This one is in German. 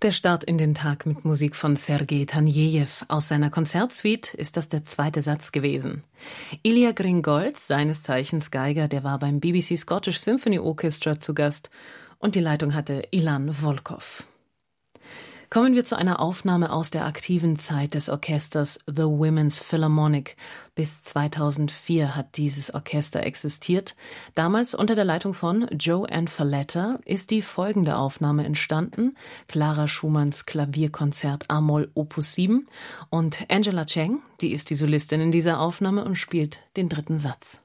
Der Start in den Tag mit Musik von Sergei Tanejew. Aus seiner Konzertsuite ist das der zweite Satz gewesen. Ilya Gringolz, seines Zeichens Geiger, der war beim BBC Scottish Symphony Orchestra zu Gast und die Leitung hatte Ilan Volkov. Kommen wir zu einer Aufnahme aus der aktiven Zeit des Orchesters The Women's Philharmonic. Bis 2004 hat dieses Orchester existiert. Damals unter der Leitung von Joanne Falletta ist die folgende Aufnahme entstanden. Clara Schumanns Klavierkonzert A-Moll Opus 7 und Angela Cheng, die ist die Solistin in dieser Aufnahme und spielt den dritten Satz.